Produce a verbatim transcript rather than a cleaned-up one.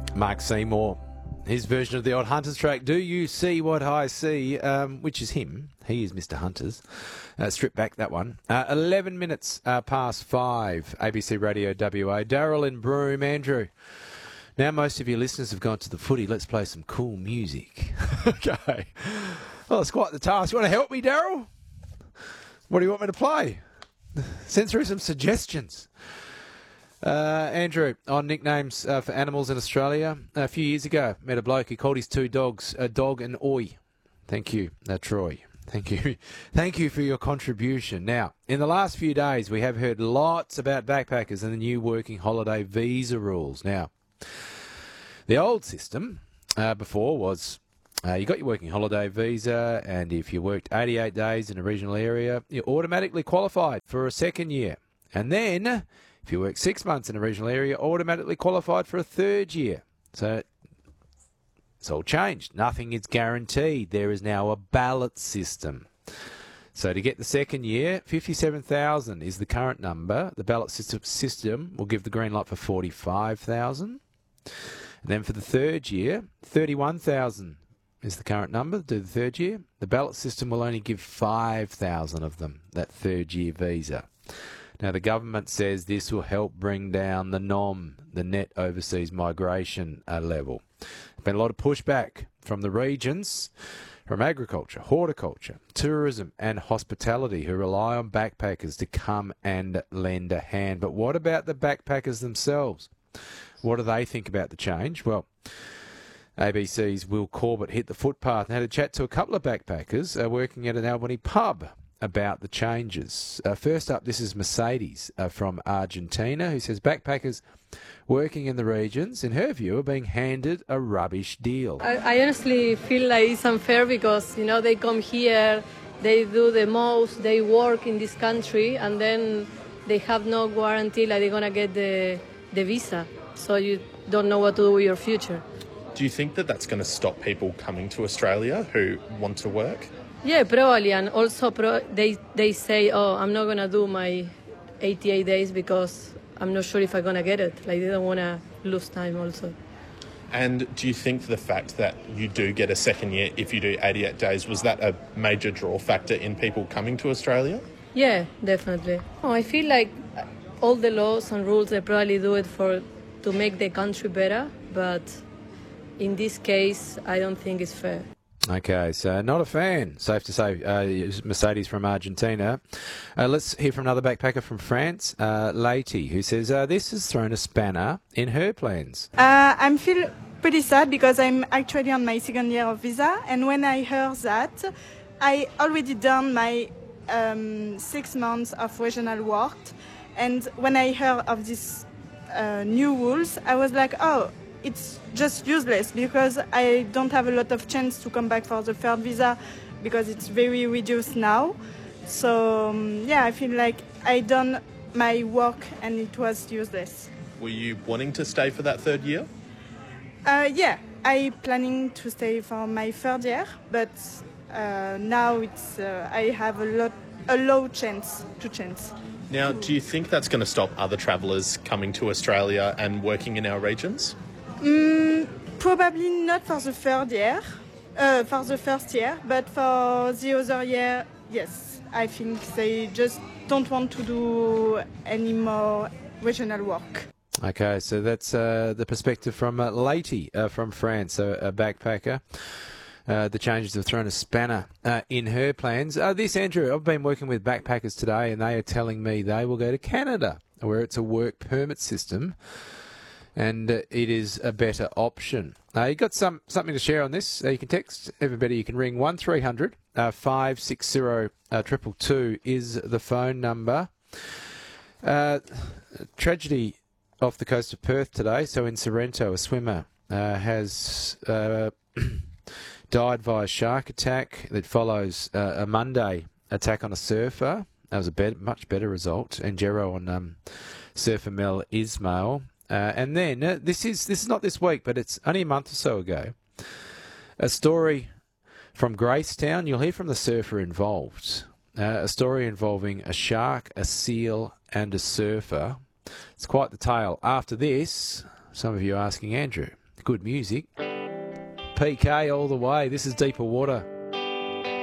Mark Seymour, his version of the old Hunters track, Do You See What I See, um, which is him. He is Mister Hunters. Uh, strip back that one. Uh, eleven minutes uh, past five, A B C Radio W A. Daryl in Broome. Andrew, now most of your listeners have gone to the footy. Let's play some cool music. Okay. Well, it's quite the task. You want to help me, Daryl? What do you want me to play? Send through some suggestions. Uh, Andrew, on nicknames uh, for animals in Australia. A few years ago, met a bloke who called his two dogs a dog and oi. Thank you, uh, Troy. Thank you. Thank you for your contribution. Now, in the last few days, we have heard lots about backpackers and the new working holiday visa rules. Now, the old system uh, before was uh, you got your working holiday visa, and if you worked eighty-eight days in a regional area, you automatically qualified for a second year. And then, if you work six months in a regional area, automatically qualified for a third year. So it's all changed. Nothing is guaranteed. There is now a ballot system. So to get the second year, fifty-seven thousand is the current number. The ballot system system will give the green light for forty-five thousand. And then for the third year, thirty-one thousand is the current number to do the third year. The ballot system will only give five thousand of them, that third year visa. Now, the government says this will help bring down the N O M, the net overseas migration uh, level. There's been a lot of pushback from the regions, from agriculture, horticulture, tourism and hospitality, who rely on backpackers to come and lend a hand. But what about the backpackers themselves? What do they think about the change? Well, A B C's Will Corbett hit the footpath and had a chat to a couple of backpackers uh, working at an Albany pub about the changes. Uh, first up, this is Mercedes uh, from Argentina, who says backpackers working in the regions, in her view, are being handed a rubbish deal. I, I honestly feel like it's unfair because, you know, they come here, they do the most, they work in this country, and then they have no guarantee like they're going to get the, the visa. So you don't know what to do with your future. Do you think that that's going to stop people coming to Australia who want to work? Yeah, probably, and also pro- they they say, oh, I'm not gonna do my eighty-eight days because I'm not sure if I'm gonna get it. Like, they don't wanna lose time also. And do you think the fact that you do get a second year if you do eighty-eight days, was that a major draw factor in people coming to Australia? Yeah, definitely. Oh, I feel like all the laws and rules, they probably do it for to make the country better, but in this case, I don't think it's fair. Okay, so not a fan, safe to say. Uh, Mercedes from Argentina. Uh, let's hear from another backpacker from France, uh, Lady, who says uh, this has thrown a spanner in her plans. Uh, I feel pretty sad because I'm actually on my second year of visa, and when I heard that, I already done my um, six months of regional work, and when I heard of these uh, new rules, I was like, oh, it's just useless because I don't have a lot of chance to come back for the third visa because it's very reduced now. So um, yeah, I feel like I done my work and it was useless. Were you wanting to stay for that third year? Uh, yeah, I planning to stay for my third year, but uh, now it's uh, I have a lot a low chance to chance. Now, do you think that's going to stop other travellers coming to Australia and working in our regions? Mm, probably not for the third year, uh, for the first year, but for the other year, yes. I think they just don't want to do any more regional work. Okay, so that's uh, the perspective from uh, Lady uh, from France, a, a backpacker. Uh, the changes have thrown a spanner uh, in her plans. Uh, this, Andrew, I've been working with backpackers today, and they are telling me they will go to Canada, where it's a work permit system, and uh, it is a better option. Uh, you got some something to share on this? Uh, you can text everybody. You can ring one three hundred five six zero two two two is the phone number. Uh, tragedy off the coast of Perth today. So in Sorrento, a swimmer uh, has uh, died via shark attack that follows uh, a Monday attack on a surfer. That was a better, much better result. And Gero on um, surfer Mel Ismail. Uh, and then, uh, this is this is not this week, but it's only a month or so ago, a story from Gracetown. You'll hear from the surfer involved. Uh, a story involving a shark, a seal, and a surfer. It's quite the tale. After this, some of you are asking, Andrew, good music. P K all the way. This is Deeper Water.